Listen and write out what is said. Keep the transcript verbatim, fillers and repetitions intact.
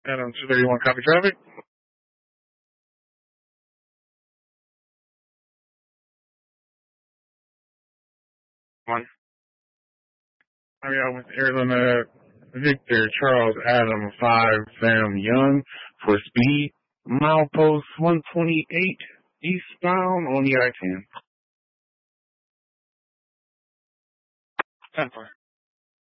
Adam two thirty-one, copy traffic. One. I mean, with Arizona Victor Charles Adam five Sam Young for speed. Milepost one twenty-eight eastbound on the I ten. ten four.